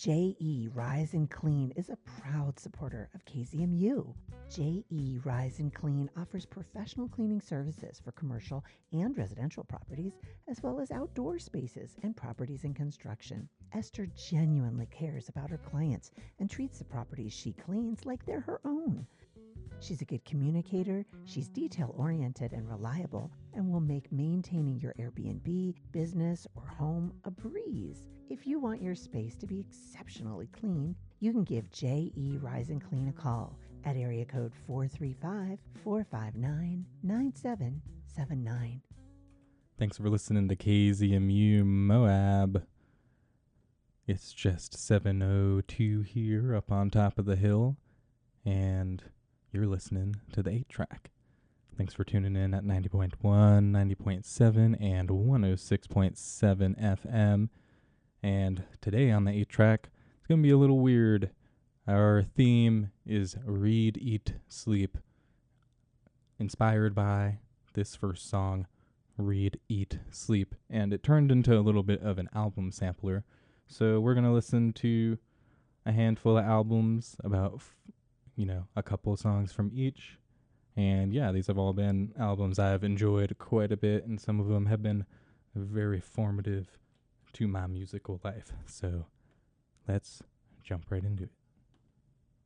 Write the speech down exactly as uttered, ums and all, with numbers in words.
J E Rise and Clean is a proud supporter of K Z M U. J E Rise and Clean offers professional cleaning services for commercial and residential properties, as well as outdoor spaces and properties in construction. Esther genuinely cares about her clients and treats the properties she cleans like they're her own. She's a good communicator, she's detail-oriented and reliable, and will make maintaining your Airbnb, business, or home a breeze. If you want your space to be exceptionally clean, you can give J E Rise and Clean a call at area code four three five, four five nine, nine seven seven nine. Thanks for listening to K Z M U Moab. It's just seven oh two here up on top of the hill, and you're listening to the eight track. Thanks for tuning in at ninety point one, ninety point seven, and one oh six point seven F M. And today on the eight track, it's going to be a little weird. Our theme is Read, Eat, Sleep, inspired by this first song, Read, Eat, Sleep. And it turned into a little bit of an album sampler. So we're going to listen to a handful of albums, about you know, a couple of songs from each. And yeah, these have all been albums I've enjoyed quite a bit, and some of them have been very formative to my musical life. So let's jump right into it.